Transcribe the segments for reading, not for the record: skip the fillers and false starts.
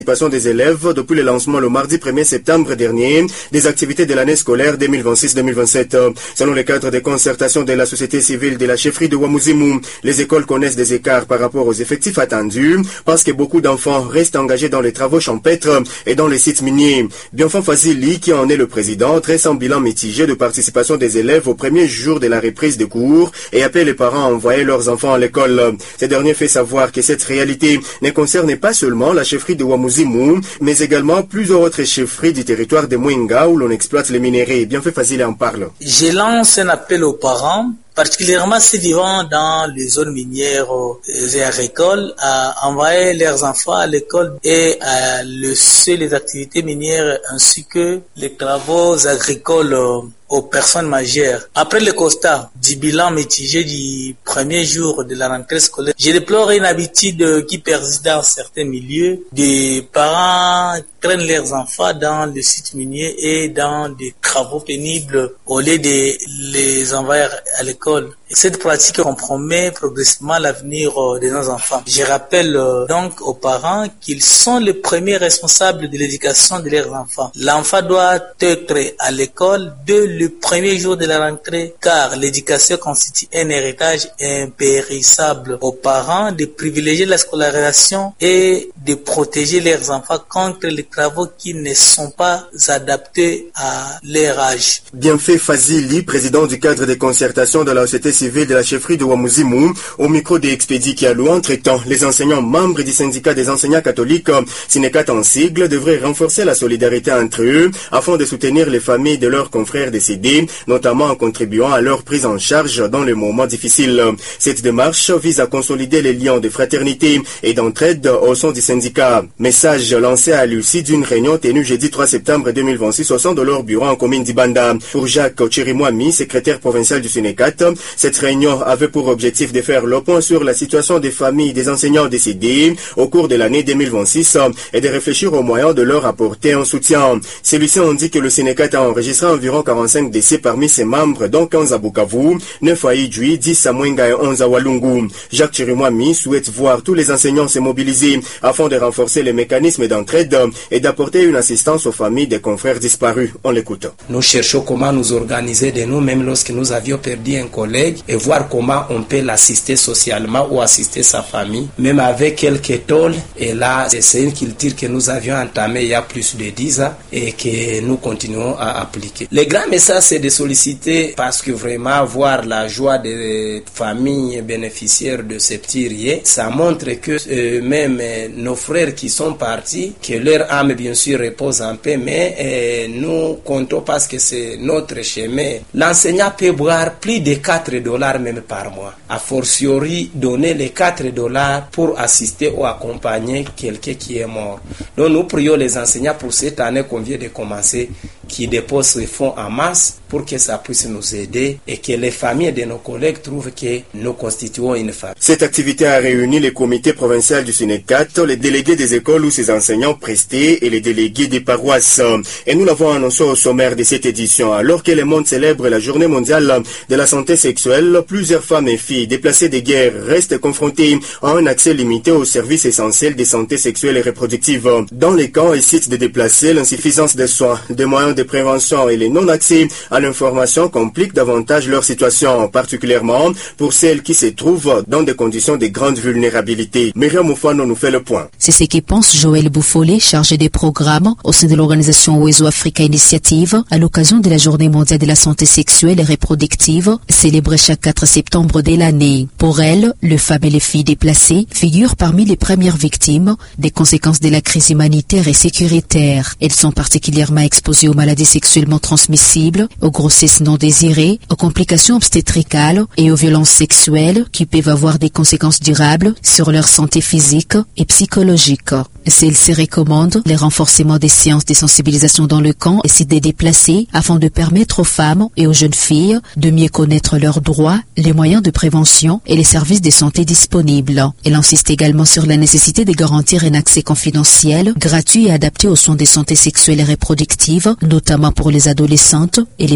participation des élèves depuis le lancement le mardi 1er septembre dernier des activités de l'année scolaire 2026-2027. Selon le cadre de concertation de la société civile de la chefferie de Ouamuzimu, les écoles connaissent des écarts par rapport aux effectifs attendus parce que beaucoup d'enfants restent engagés dans les travaux champêtres et dans les sites miniers. Bienfait Fazili, qui en est le président, dresse un bilan mitigé de participation des élèves au premier jour de la reprise des cours et appelle les parents à envoyer leurs enfants à l'école. Ce dernier fait savoir que cette réalité ne concerne pas seulement la chefferie de Ouamuzimu, mais également plusieurs autres chefferies du territoire de Mwenga où l'on exploite les minerais. Bienfait Fazili en parle. Je lance un appel aux parents, particulièrement ceux vivant dans les zones minières et agricoles, à envoyer leurs enfants à l'école et à laisser les activités minières ainsi que les travaux agricoles aux personnes majeures. Après le constat du bilan mitigé du premier jour de la rentrée scolaire, je déplore une habitude qui persiste dans certains milieux. Des parents traînent leurs enfants dans les sites miniers et dans des travaux pénibles au lieu de les envoyer à l'école. Cette pratique compromet progressivement l'avenir de nos enfants. Je rappelle donc aux parents qu'ils sont les premiers responsables de l'éducation de leurs enfants. L'enfant doit être à l'école dès le premier jour de la rentrée, car l'éducation constitue un héritage impérissable aux parents de privilégier la scolarisation et de protéger leurs enfants contre les travaux qui ne sont pas adaptés à leur âge. Bienfait Fazili, président du cadre de concertation de la société civile de la chefferie de Ouamuzimu, au micro des Expédits Kialou. Entre-temps, les enseignants membres du syndicat des enseignants catholiques, Synecat en sigle, devraient renforcer la solidarité entre eux afin de soutenir les familles de leurs confrères décédés, notamment en contribuant à leur prise en charge dans les moments difficiles. Cette démarche vise à consolider les liens de fraternité et d'entraide au sein du syndicat. Message lancé à l'issue d'une réunion tenue jeudi 3 septembre 2026 au sein de leur bureau en commune d'Ibanda. Pour Jacques Chirimwami, secrétaire provincial du Synecat, cette réunion avait pour objectif de faire le point sur la situation des familles des enseignants décédés au cours de l'année 2026 et de réfléchir aux moyens de leur apporter un soutien. Celui-ci indique que le Synecat a enregistré environ 45 décès parmi ses membres, dont 15 à Bukavu, 9 à Idjui, 10 à Mwenga et 11 à Walungu. Jacques Chirimwami souhaite voir tous les enseignants se mobiliser afin de renforcer les mécanismes d'entraide et d'apporter une assistance aux familles des confrères disparus. On l'écoute. Nous cherchons comment nous organiser de nous-mêmes lorsque nous avions perdu un collègue et voir comment on peut l'assister socialement ou assister sa famille, même avec quelques tôles. Et là, c'est une culture que nous avions entamée il y a plus de 10 ans et que nous continuons à appliquer. Le grand message, c'est de solliciter parce que vraiment voir la joie des familles bénéficiaires de ces petits riets, ça montre que même nos frères qui sont partis, que leur âme bien sûr repose en paix, mais nous comptons parce que c'est notre chemin. L'enseignant peut boire plus de $4 même par mois. A fortiori, donner les $4 pour assister ou accompagner quelqu'un qui est mort. Donc nous prions les enseignants pour cette année qu'on vient de commencer, qui déposent ces fonds en masse pour que ça puisse nous aider et que les familles de nos collègues trouvent que nous constituons une famille. Cette activité a réuni les comités provinciaux du Synecat, les délégués des écoles où ces enseignants prestaient et les délégués des paroisses. Et nous l'avons annoncé au sommaire de cette édition. Alors que le monde célèbre la journée mondiale de la santé sexuelle, plusieurs femmes et filles déplacées de guerre restent confrontées à un accès limité aux services essentiels de santé sexuelle et reproductive. Dans les camps et sites de déplacés, l'insuffisance des soins, des moyens de prévention et les non-accès à l'information compliquent davantage leur situation, particulièrement pour celles qui se trouvent dans des conditions de grande vulnérabilité. Myriam Moufano nous fait le point. C'est ce que pense Joël Bouffolé, chargé des programmes au sein de l'organisation Oiseau Africa Initiative, à l'occasion de la Journée mondiale de la santé sexuelle et reproductive, célébrée chaque 4 septembre de l'année. Pour elle, les femmes et les filles déplacées figurent parmi les premières victimes des conséquences de la crise humanitaire et sécuritaire. Elles sont particulièrement exposées aux maladies sexuellement transmissibles, aux grossesses non désirées, aux complications obstétricales et aux violences sexuelles qui peuvent avoir des conséquences durables sur leur santé physique et psychologique. Celle-ci recommande le renforcement des séances de sensibilisation dans le camp et sites des déplacés afin de permettre aux femmes et aux jeunes filles de mieux connaître leurs droits, les moyens de prévention et les services de santé disponibles. Elle insiste également sur la nécessité de garantir un accès confidentiel, gratuit et adapté aux soins de santé sexuelle et reproductive, notamment pour les adolescentes et les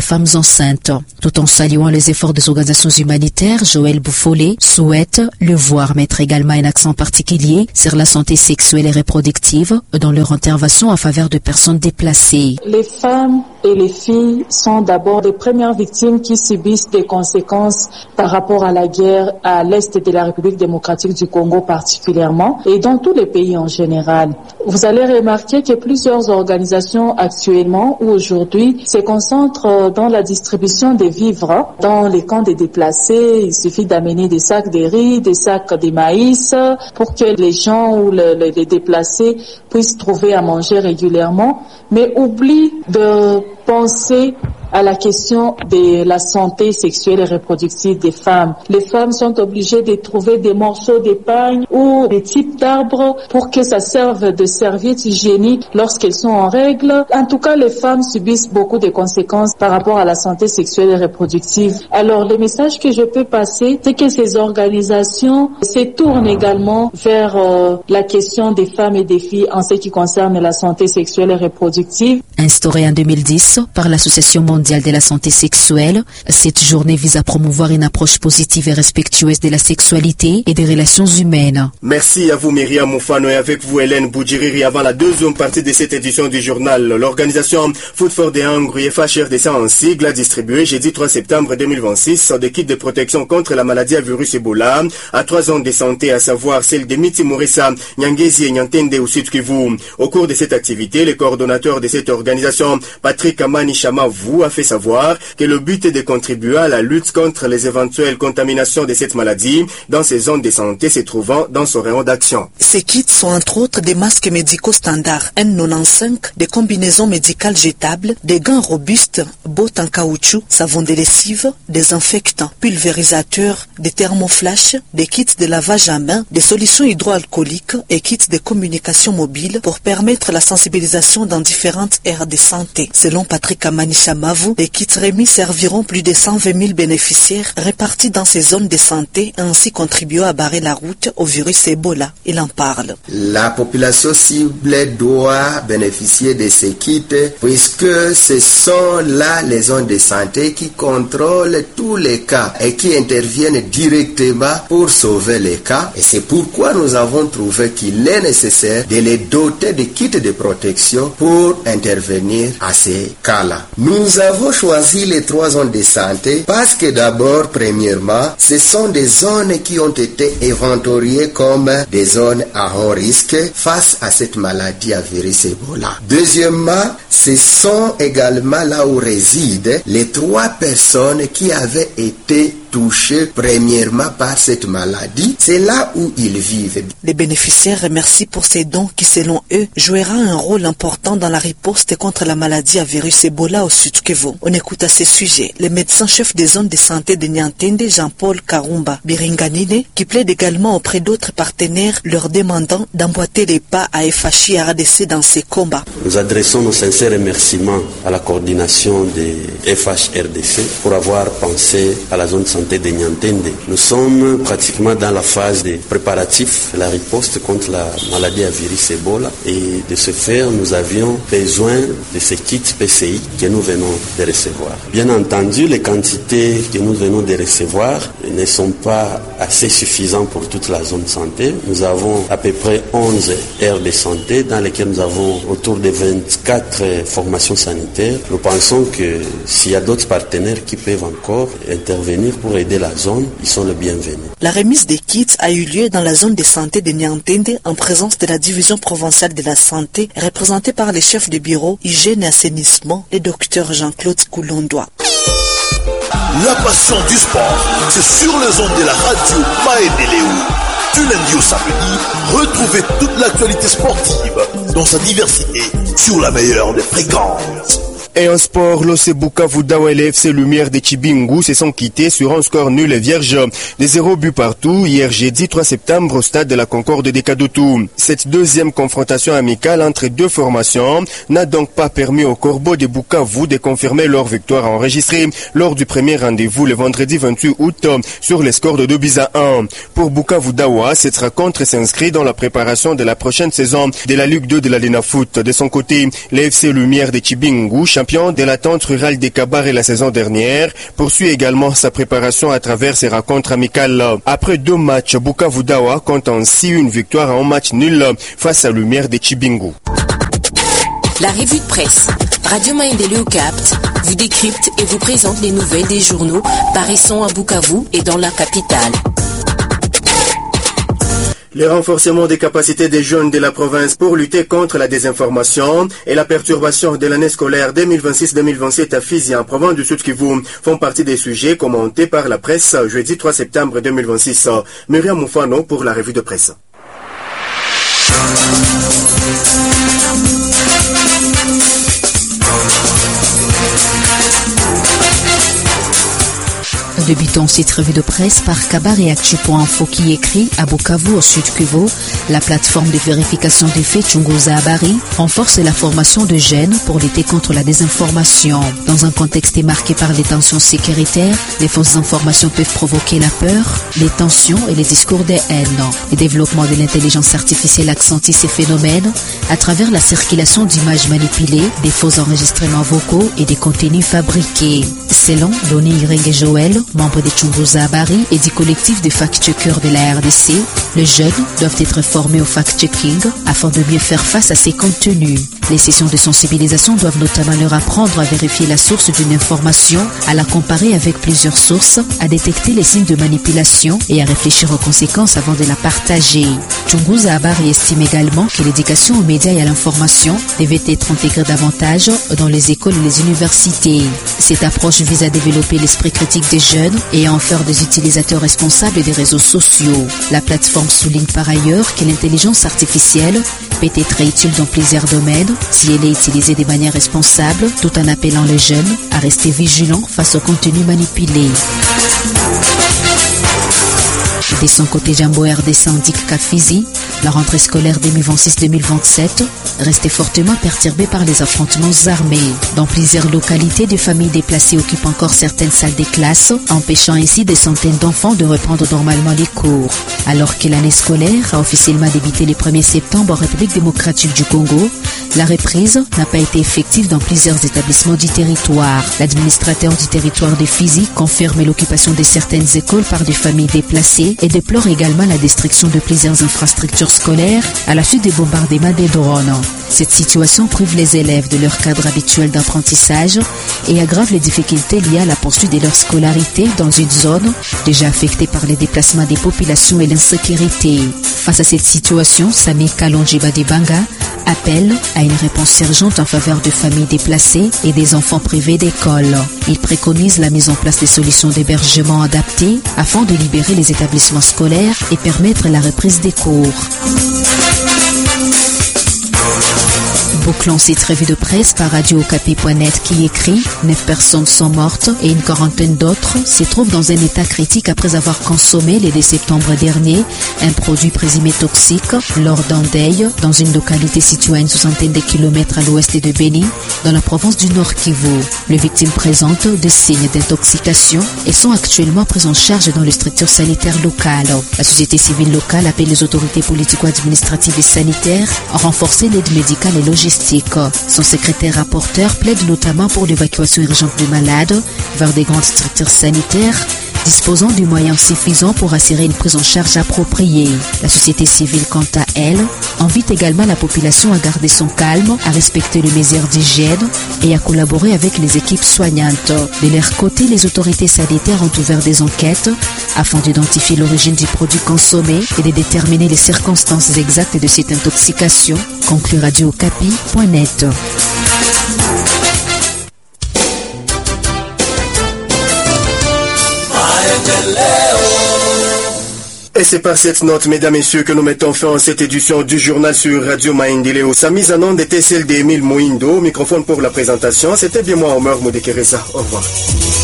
femmes enceintes. Tout en saluant les efforts des organisations humanitaires, Joël Boufolé souhaite le voir mettre également un accent particulier sur la santé sexuelle et reproductive dans leur intervention en faveur de personnes déplacées. Les femmes et les filles sont d'abord les premières victimes qui subissent des conséquences par rapport à la guerre à l'est de la République démocratique du Congo particulièrement et dans tous les pays en général. Vous allez remarquer que plusieurs organisations actuellement ou aujourd'hui se concentrent dans la distribution des vivres dans les camps des déplacés. Il suffit d'amener des sacs de riz, des sacs de maïs pour que les gens ou les déplacés puissent trouver à manger régulièrement, mais oublient de penser à la question de la santé sexuelle et reproductive des femmes. Les femmes sont obligées de trouver des morceaux de pain ou des types d'arbres pour que ça serve de serviette hygiénique lorsqu'elles sont en règle. En tout cas, les femmes subissent beaucoup de conséquences par rapport à la santé sexuelle et reproductive. Alors, le message que je peux passer, c'est que ces organisations se tournent également vers la question des femmes et des filles en ce qui concerne la santé sexuelle et reproductive. Instaurée en 2010 par l'Association mondiale de la santé sexuelle, cette journée vise à promouvoir une approche positive et respectueuse de la sexualité et des relations humaines. Merci à vous Myriam Moufano et avec vous Hélène Boudjiriri. Avant la deuxième partie de cette édition du journal, l'organisation Food for the Hungry FHRDC en sigle a distribué jeudi 3 septembre 2026 des kits de protection contre la maladie à virus Ebola à 3 zones de santé, à savoir celle de Miti Morissa, Nyangezi et Nyantende au Sud Kivu. Au cours de cette activité, le coordonnateur de cette organisation, Patrick Amani Chamavou, a fait savoir que le but est de contribuer à la lutte contre les éventuelles contaminations de cette maladie dans ces zones de santé se trouvant dans son rayon d'action. Ces kits sont entre autres des masques médicaux standards N95, des combinaisons médicales jetables, des gants robustes, bottes en caoutchouc, savon de lessive, des infectants, pulvérisateurs, des thermoflash, des kits de lavage à main, des solutions hydroalcooliques et kits de communication mobile pour permettre la sensibilisation dans différentes aires de santé. Selon Patrick Amani Chamavou, les kits remis serviront plus de 120 000 bénéficiaires répartis dans ces zones de santé, ainsi contribuer à barrer la route au virus Ebola. Il en parle. La population cible doit bénéficier de ces kits puisque ce sont là les zones de santé qui contrôlent tous les cas et qui interviennent directement pour sauver les cas. Et c'est pourquoi nous avons trouvé qu'il est nécessaire de les doter de kits de protection pour intervenir à ces cas-là. Nous avons choisi les 3 zones de santé parce que d'abord, premièrement, ce sont des zones qui ont été inventoriées comme des zones à haut risque face à cette maladie à virus Ebola. Deuxièmement, ce sont également là où résident les 3 personnes qui avaient été touchés premièrement par cette maladie, c'est là où ils vivent. Les bénéficiaires remercient pour ces dons qui, selon eux, jouera un rôle important dans la riposte contre la maladie à virus Ebola au Sud Kivu. On écoute à ce sujet le médecin-chef des zones de santé de Nyantende, Jean-Paul Karumba Biringanine, qui plaide également auprès d'autres partenaires leur demandant d'emboîter les pas à FHI RDC dans ces combats. Nous adressons nos sincères remerciements à la coordination des FHRDC pour avoir pensé à la zone de santé de Nyantende. Nous sommes pratiquement dans la phase des préparatifs de la riposte contre la maladie à virus Ebola et de ce faire, nous avions besoin de ces kits PCI que nous venons de recevoir. Bien entendu, les quantités que nous venons de recevoir ne sont pas assez suffisantes pour toute la zone de santé. Nous avons à peu près 11 aires de santé dans lesquelles nous avons autour de 24 formations sanitaires. Nous pensons que s'il y a d'autres partenaires qui peuvent encore intervenir pour aider la zone, ils sont les bienvenus. La remise des kits a eu lieu dans la zone de santé de Nyantende en présence de la division provinciale de la santé représentée par les chefs de bureau hygiène et assainissement, le docteur Jean-Claude Koulondois. La passion du sport, c'est sur les ondes de la radio Maendeleo. Du lundi au samedi, retrouvez toute l'actualité sportive dans sa diversité sur la meilleure des fréquences. Et en sport, l'OC Bukavu Dawa et le FC Lumière de Chibingu se sont quittés sur un score nul et vierge des 0 buts partout hier jeudi 3 septembre au stade de la Concorde de Kadutu. Cette deuxième confrontation amicale entre deux formations n'a donc pas permis aux Corbeaux de Bukavu de confirmer leur victoire enregistrée lors du premier rendez-vous le vendredi 28 août sur les scores de 2-1. Pour Bukavu Dawa, cette rencontre s'inscrit dans la préparation de la prochaine saison de la Ligue 2 de la Lena Foot. De son côté, le FC Lumière de Chibingu, champion champion de la tente rurale des Kabare la saison dernière, poursuit également sa préparation à travers ses rencontres amicales. Après 2 matchs, Bukavu Dawa compte ainsi une victoire en match nul face à Lumière de Chibingu. La revue de presse Radio Maendeleo capte, vous décrypte et vous présente les nouvelles des journaux paraissant à Bukavu et dans la capitale. Le renforcement des capacités des jeunes de la province pour lutter contre la désinformation et la perturbation de l'année scolaire 2026-2027 à Fizi en province du Sud Kivu font partie des sujets commentés par la presse jeudi 3 septembre 2026. Myriam Moufano pour la revue de presse. Débutons cette revue de presse par Kabareactu.info qui écrit à Bukavu au Sud Kivu, la plateforme de vérification des faits Chunguza Habari renforce la formation de jeunes pour lutter contre la désinformation. Dans un contexte marqué par les tensions sécuritaires, les fausses informations peuvent provoquer la peur, les tensions et les discours de haine. Le développement de l'intelligence artificielle accentue ces phénomènes à travers la circulation d'images manipulées, des faux enregistrements vocaux et des contenus fabriqués. Selon Donny Irenge Joël, membre de Chunguza Habari et du collectif de fact-checkers de la RDC, les jeunes doivent être formés au fact-checking afin de mieux faire face à ces contenus. Les sessions de sensibilisation doivent notamment leur apprendre à vérifier la source d'une information, à la comparer avec plusieurs sources, à détecter les signes de manipulation et à réfléchir aux conséquences avant de la partager. Chunguza Habari estime également que l'éducation aux médias et à l'information devait être intégrée davantage dans les écoles et les universités. Cette approche vise à développer l'esprit critique des jeunes et à en faire des utilisateurs responsables des réseaux sociaux. La plateforme souligne par ailleurs que l'intelligence artificielle peut être utile dans plusieurs domaines si elle est utilisée de manière responsable, tout en appelant les jeunes à rester vigilants face au contenu manipulé. De son côté, Jambo RDC indique qu'à Fizi, la rentrée scolaire 2026-2027 restait fortement perturbée par les affrontements armés. Dans plusieurs localités, des familles déplacées occupent encore certaines salles des classes, empêchant ainsi des centaines d'enfants de reprendre normalement les cours. Alors que l'année scolaire a officiellement débuté le 1er septembre en République démocratique du Congo, la reprise n'a pas été effective dans plusieurs établissements du territoire. L'administrateur du territoire de Fizi confirme l'occupation de certaines écoles par des familles déplacées et déplore également la destruction de plusieurs infrastructures scolaires à la suite des bombardements des drones. Cette situation prive les élèves de leur cadre habituel d'apprentissage et aggrave les difficultés liées à la poursuite de leur scolarité dans une zone déjà affectée par les déplacements des populations et l'insécurité. Face à cette situation, Sami Kalonji Badibanga appelle à une réponse urgente en faveur de familles déplacées et des enfants privés d'école. Il préconise la mise en place des solutions d'hébergement adaptées afin de libérer les établissements scolaires et permettre la reprise des cours. Bouclons cette revue de presse par Radio-Okapi.net qui écrit « 9 personnes sont mortes et une quarantaine d'autres se trouvent dans un état critique après avoir consommé le 2 septembre dernier un produit présumé toxique lors d'un deuil dans une localité située à une soixantaine de kilomètres à l'ouest de Beni, dans la province du Nord Kivu. Les victimes présentent des signes d'intoxication et sont actuellement prises en charge dans les structures sanitaires locales. La société civile locale appelle les autorités politico-administratives et sanitaires à renforcer l'aide médicale et logistique. Son secrétaire rapporteur plaide notamment pour l'évacuation urgente de malades vers des grandes structures sanitaires disposant de moyens suffisants pour assurer une prise en charge appropriée. La société civile, quant à elle, invite également la population à garder son calme, à respecter les mesures d'hygiène et à collaborer avec les équipes soignantes. De leur côté, les autorités sanitaires ont ouvert des enquêtes afin d'identifier l'origine du produit consommé et de déterminer les circonstances exactes de cette intoxication, conclut Radio-Okapi.net. Et c'est par cette note, mesdames et messieurs, que nous mettons fin à cette édition du journal sur Radio Maendeleo. Sa mise en onde était celle d'Emile Moindo. Microphone pour la présentation. C'était bien moi, Omer Modekereza. Au revoir.